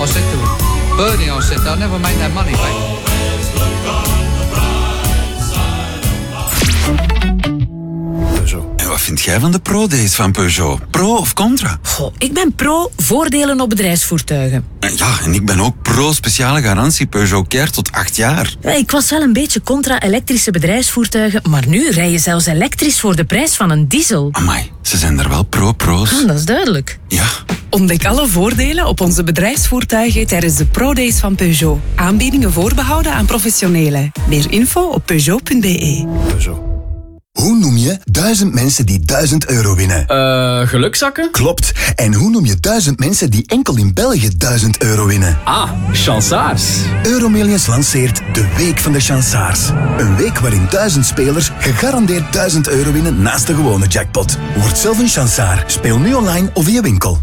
I said to Bernie, I said, they'll never make that money back. En wat vind jij van de pro-days van Peugeot? Pro of contra? Goh, ik ben pro voordelen op bedrijfsvoertuigen. Ja, en ik ben ook pro speciale garantie Peugeot Care tot 8 jaar. Ja, ik was wel een beetje contra elektrische bedrijfsvoertuigen, maar nu rij je zelfs elektrisch voor de prijs van een diesel. Amai, ze zijn er wel pro's. Ah, dat is duidelijk. Ja. Ontdek alle voordelen op onze bedrijfsvoertuigen tijdens de Pro-Days van Peugeot. Aanbiedingen voorbehouden aan professionelen. Meer info op Peugeot.be. Peugeot. Hoe noem je 1000 mensen die €1000 winnen? Gelukzakken? Klopt. En hoe noem je 1000 mensen die enkel in België €1000 winnen? Ah, chansaars. Euromillions lanceert de Week van de Chansaars. Een week waarin 1000 spelers gegarandeerd €1000 winnen naast de gewone jackpot. Word zelf een chansaar. Speel nu online of via winkel.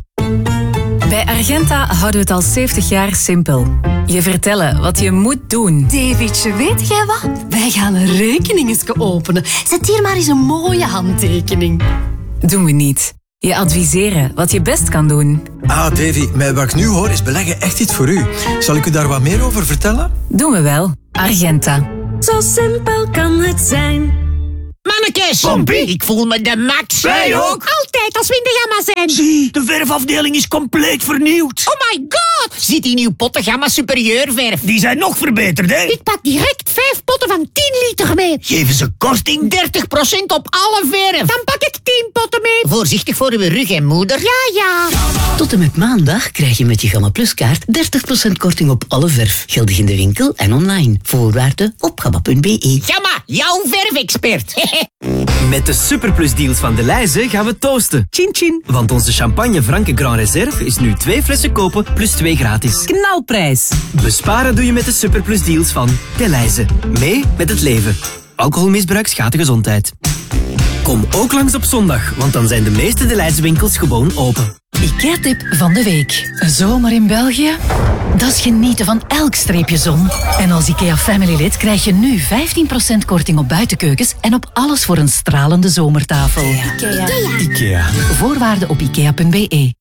Bij Argenta houden we het al 70 jaar simpel. Je vertellen wat je moet doen. Davidje, weet jij wat? Wij gaan een rekening openen. Zet hier maar eens een mooie handtekening. Doen we niet. Je adviseren wat je best kan doen. Ah, Davy, met wat ik nu hoor is beleggen echt iets voor u. Zal ik u daar wat meer over vertellen? Doen we wel. Argenta. Zo simpel kan het zijn. Mannekes! Pompie! Ik voel me de max. Wij ook! Altijd als we in de gamma zijn. Zie, de verfafdeling is compleet vernieuwd. Oh my god! Ziet die nieuw potten gamma superieur verf? Die zijn nog verbeterd, hè? Ik pak direct 5 potten van 10 liter mee. Geven ze korting? 30% op alle verf. Dan pak ik 10 potten mee. Voorzichtig voor uw rug en moeder. Ja. Tot en met maandag krijg je met je Gamma Plus kaart 30% korting op alle verf. Geldig in de winkel en online. Voorwaarden op gamma.be. Gamma, jouw verfexpert. Met de Superplus deals van Delhaize gaan we toosten. Chin chin. Want onze champagne Franke Grand Reserve is nu 2 flessen kopen plus 2 gratis. Knalprijs. Besparen doe je met de Superplus deals van Delhaize. Mee met het leven. Alcoholmisbruik schaadt de gezondheid. Kom ook langs op zondag, want dan zijn de meeste Delhaize winkels gewoon open. IKEA-tip van de week. Een zomer in België? Dat is genieten van elk streepje zon. En als IKEA Family lid krijg je nu 15% korting op buitenkeukens en op alles voor een stralende zomertafel. IKEA. Voorwaarden op ikea.be.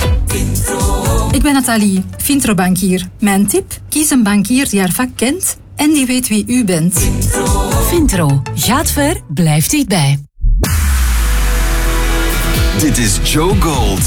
Ik ben Nathalie, Vintro-bankier. Mijn tip? Kies een bankier die haar vak kent en die weet wie u bent. Vintro. Gaat ver, blijft dichtbij. Dit is Joe Gold.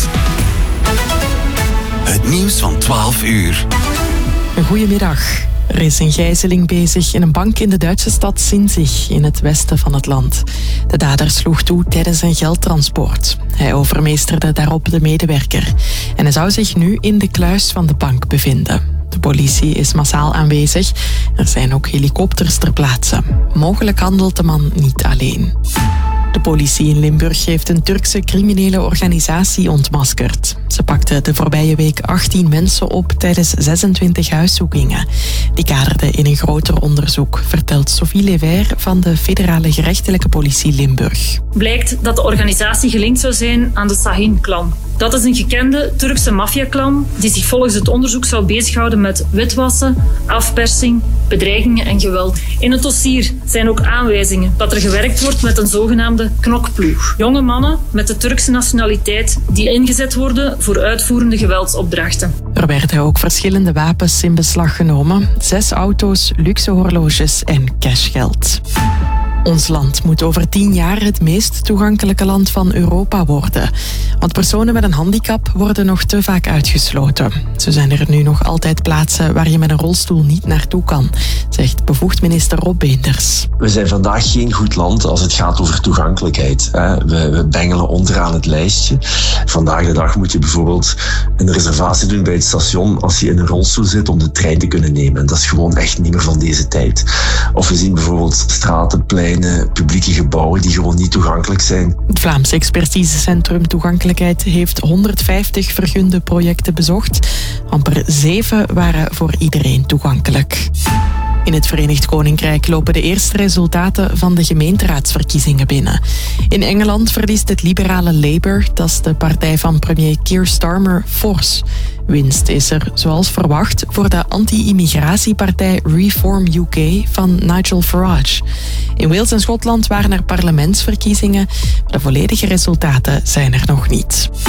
Het nieuws van 12 uur. Goedemiddag. Er is een gijzeling bezig in een bank in de Duitse stad Sinzig in het westen van het land. De dader sloeg toe tijdens een geldtransport. Hij overmeesterde daarop de medewerker. En hij zou zich nu in de kluis van de bank bevinden. De politie is massaal aanwezig. Er zijn ook helikopters ter plaatse. Mogelijk handelt de man niet alleen. De politie in Limburg heeft een Turkse criminele organisatie ontmaskerd. Ze pakte de voorbije week 18 mensen op tijdens 26 huiszoekingen. Die kaderden in een groter onderzoek, vertelt Sophie Lever van de Federale Gerechtelijke Politie Limburg. Blijkt dat de organisatie gelinkt zou zijn aan de Sahin-klan. Dat is een gekende Turkse maffiaklan die zich volgens het onderzoek zou bezighouden met witwassen, afpersing, bedreigingen en geweld. In het dossier zijn ook aanwijzingen dat er gewerkt wordt met een zogenaamde knokploeg. Jonge mannen met de Turkse nationaliteit die ingezet worden voor uitvoerende geweldsopdrachten. Er werden ook verschillende wapens in beslag genomen. 6 auto's, luxe horloges en cashgeld. Ons land moet over 10 jaar het meest toegankelijke land van Europa worden. Want personen met een handicap worden nog te vaak uitgesloten. Zo zijn er nu nog altijd plaatsen waar je met een rolstoel niet naartoe kan, zegt bevoegd minister Rob Beenders. We zijn vandaag geen goed land als het gaat over toegankelijkheid. We bengelen onderaan het lijstje. Vandaag de dag moet je bijvoorbeeld een reservatie doen bij het station als je in een rolstoel zit om de trein te kunnen nemen. Dat is gewoon echt niet meer van deze tijd. Of we zien bijvoorbeeld straten, pleinen, publieke gebouwen die gewoon niet toegankelijk zijn. Het Vlaams Expertisecentrum Toegankelijkheid heeft 150 vergunde projecten bezocht. Amper 7 waren voor iedereen toegankelijk. In het Verenigd Koninkrijk lopen de eerste resultaten van de gemeenteraadsverkiezingen binnen. In Engeland verliest het liberale Labour, dat is de partij van premier Keir Starmer, fors. Winst is er, zoals verwacht, voor de anti-immigratiepartij Reform UK van Nigel Farage. In Wales en Schotland waren er parlementsverkiezingen, maar de volledige resultaten zijn er nog niet.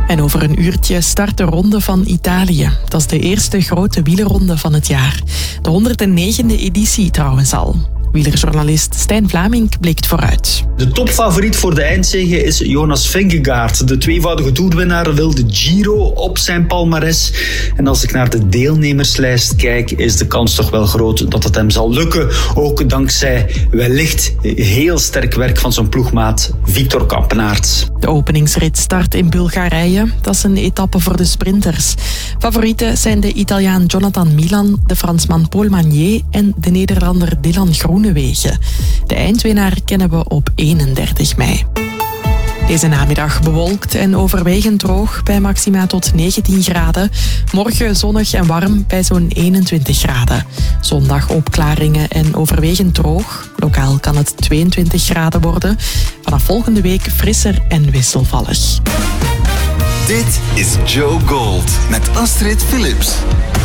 En over een uurtje start de Ronde van Italië. Dat is de eerste grote wielerronde van het jaar. De 109e editie trouwens al. Wielerjournalist Stijn Vlamink blikt vooruit. De topfavoriet voor de eindzege is Jonas Vingegaard. De tweevoudige toerwinnaar wil de Giro op zijn palmares. En als ik naar de deelnemerslijst kijk, is de kans toch wel groot dat het hem zal lukken. Ook dankzij wellicht heel sterk werk van zijn ploegmaat Victor Kampenaerts. De openingsrit start in Bulgarije. Dat is een etappe voor de sprinters. Favorieten zijn de Italiaan Jonathan Milan, de Fransman Paul Magnier en de Nederlander Dylan Groenewegen. De eindwinnaar kennen we op 31 mei. Deze namiddag bewolkt en overwegend droog bij maxima tot 19 graden. Morgen zonnig en warm bij zo'n 21 graden. Zondag opklaringen en overwegend droog. Lokaal kan het 22 graden worden. Vanaf volgende week frisser en wisselvallig. Dit is Joe Gold met Astrid Philips.